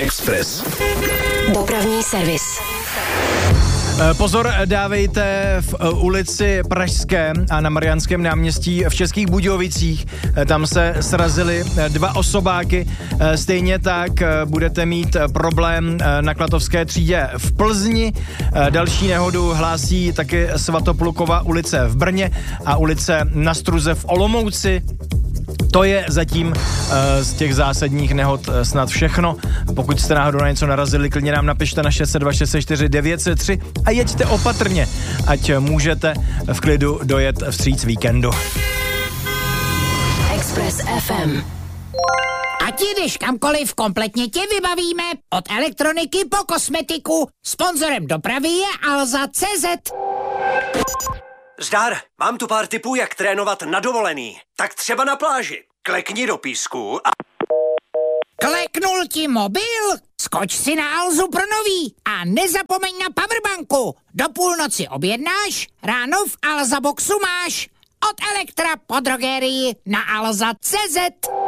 Express. Dopravní servis. Pozor, dávejte v ulici Pražské a na Mariánském náměstí v Českých Budějovicích. Tam se srazily 2 osobáky. Stejně tak budete mít problém na Klatovské třídě v Plzni. Další nehodu hlásí taky Svatoplukova ulice v Brně a ulice Na Struze v Olomouci. To je zatím z těch zásadních nehod snad všechno. Pokud jste náhodou na něco narazili, klidně nám napište na 602 604 903 a jeďte opatrně, ať můžete v klidu dojet vstříc víkendu. Express FM. Ať jdeš kamkoliv, kompletně tě vybavíme. Od elektroniky po kosmetiku. Sponzorem dopravy je Alza.cz. Zdar, mám tu pár tipů, jak trénovat na dovolený. Tak třeba na pláži. Klekni do písku a... Kleknul ti mobil? Skoč si na Alzu pro nový a nezapomeň na powerbanku. Do půlnoci objednáš, ráno v Alza Boxu máš. Od Elektra po drogerii na Alza.cz.